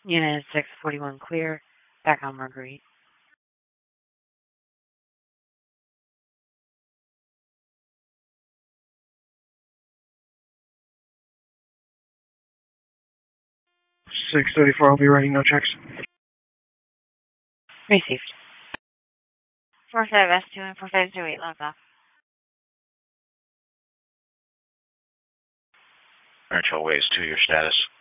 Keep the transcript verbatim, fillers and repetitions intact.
Unit six forty-one clear. Back on Marguerite. six thirty-four, I'll be writing no checks. Received. four five S two and four five zero eight logged off. Rancho Ways two, your status.